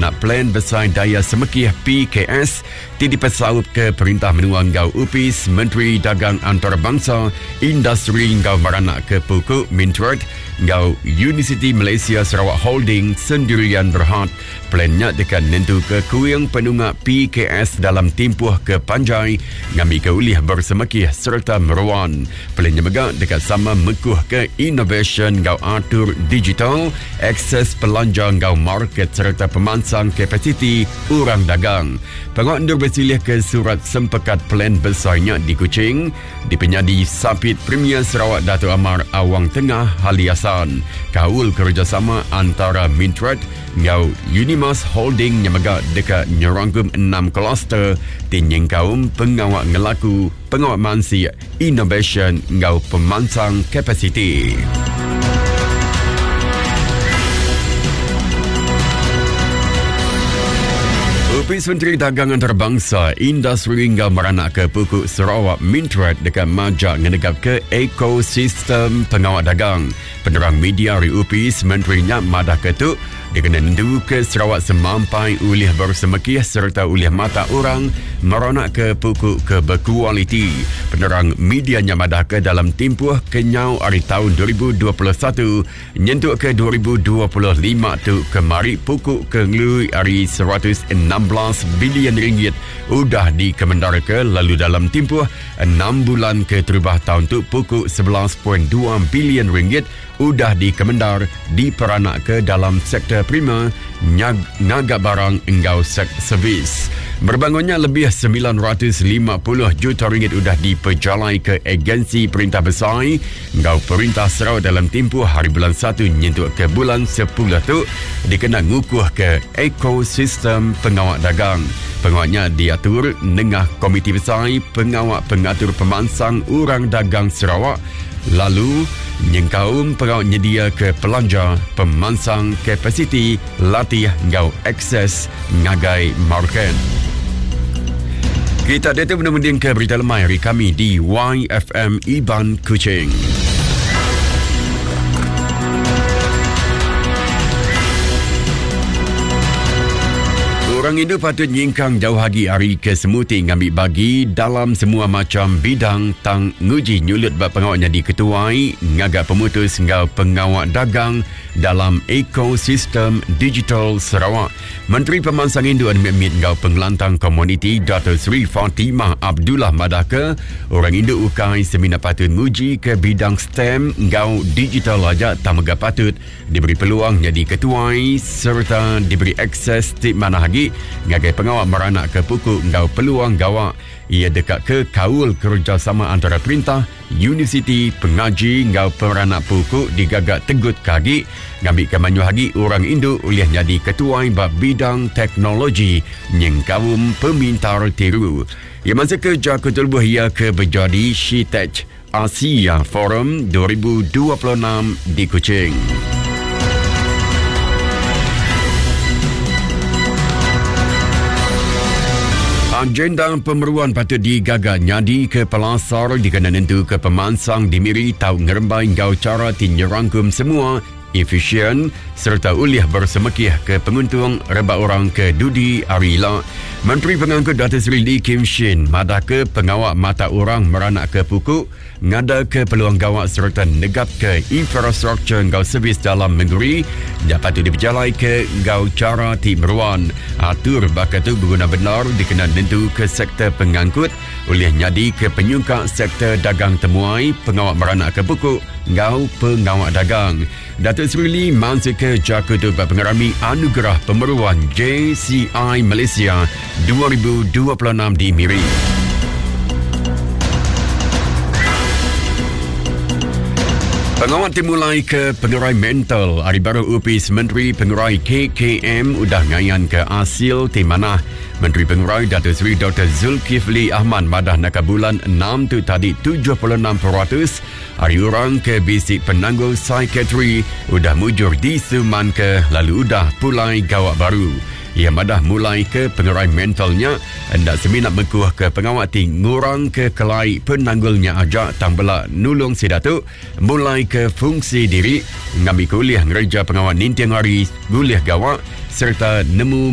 nak plan besar daya semekih PKS dipesaup ke Perintah Menua Ngau UPIS Menteri Dagang Antarabangsa Industri Ngau Maranak ke Pukuk Mintrat Ngau University Malaysia Sarawak Holding sendirian berhad plannya dekat nentu ke kuing penungak PKS dalam timpuh ke Panjai ngambil ke ulih bersemekih serta meruan plannya megak dekat sama mekuh ke innovation ngau atur digital akses pelanja ngau market serta pemansang kapasiti orang dagang pengondur bersilih ke surat sempekat plan besarnya di Kuching di penyadi Sapit Premier Sarawak Dato' Amar Awang Tengah Haliasan kaul kerjasama antara Mintrat ngau Unimas Holding yang megak dekat nyerangkum 6 kluster tinyeng kaum pengawak ngelaku pengawak mansi innovation ngau pemansang kapasiti. UPIS Menteri Dagang Antarabangsa Industri Ngau Maranak ke Pukuk Sarawak Mintrat dekat majak ngenegap ke ekosistem pengawak dagang. Penerang media dari UPIS Menterinya Madah Ketuk dikena nentu ke Sarawak semampai ulih bersemekih serta ulih mata orang meranak ke pukuk ke berkualiti. Penerang medianya Madah ke dalam timpuh kenyau hari tahun 2021 nyentuk ke 2025 tu kemari pukuk ke ngelui hari 116 bilion ringgit udah dikemendar ke lalu dalam timpuh 6 bulan ke terubah tahun tu pukuk 11.2 bilion ringgit udah dikemendar diperanak ke dalam sektor prima ngagak barang engau servis. Berbangunnya lebih 950 juta ringgit udah diperjalai ke agensi perintah besar engau perintah Sarawak dalam tempoh hari bulan 1 nyentuk ke bulan 10 tu dikena ngukuh ke ekosistem pengawak dagang. Pengawaknya diatur nengah Komiti Besar Pengawak Pengatur Pemansang Orang Dagang Sarawak. Lalu, nyengkaum pengawak nyedia ke pelanja pemansang kapasiti latih ngau akses ngagai market. Kita datang menunding ke berita lemai hari kami di YFM Iban Kuching. Orang Indo patut nyingkang jauh lagi hari ke semuti ngambil bagi dalam semua macam bidang tang nguji nyulut bab pengawaknya diketuai ngagak pemutus ngau pengawak dagang dalam ekosistem digital Sarawak. Menteri Pemansang Indo Admit ngau pengelantang komuniti Dato' Sri Fatimah Abdullah Madaka orang Indo ukai semina patut nguji ke bidang STEM ngau digital aja tamaga patut diberi peluang jadi ketuai serta diberi akses di mana lagi ngagai pengawak meranak ke pukuk ngau peluang gawak ia dekat ke kaul kerjasama antara perintah Universiti Pengaji ngau peranak pukuk digagak tegut kagi ngambil kemanyu lagi orang Indo ulih jadi ketua bab bidang teknologi nyeng kaum pemintar tiru ia masa kerja ketulbuh ia ke berjadi Shitech Asia Forum 2026 di Kuching. Agenda pemeruan patut digagak nyadi ke pelasar dikena nentu ke pemansang dimiri tau ngerembai ngau cara tinyerangkum semua efisien serta ulih bersemekih ke penguntung reba orang ke Dudi Arila. Menteri Pengangkut Dato' Sri Lee Kim Shin madah ke pengawak mata orang meranak ke pukuk ngada ke peluang gawak serta negap ke infrastruktur ngau servis dalam negeri dapat diberjalai ke ngau cara ti meruan atur bakat tu berguna benar dikena nentu ke sektor pengangkut oleh nyadi ke penyuka sektor dagang temuai pengawak meranak ke pukuk ngau pengawak dagang. Dato' Sri Lee mangsa ke Jakarta pengerami anugerah pemeruan JCI Malaysia 2026 di Miri. Pengawat dimulai ke pengerai mental hari baru UPIS Menteri Pengerai KKM udah ngayan ke asil timanah. Menteri Pengerai Dato' Sri Dr. Zulkifli Ahmad madah nakabulan 6 tu tadi 76% hari orang ke bisik penanggung psikiatri udah mujur di Suman ke lalu udah pulai gawak baru. Ia madah mulai ke pengerai mentalnya hendak seminat mekuh ke pengawati ngurang ke kelai penanggulnya ajak tambela nulung si Datuk mulai ke fungsi diri ngambil kuliah ngereja pengawat nintiang hari guliah gawak serta nemu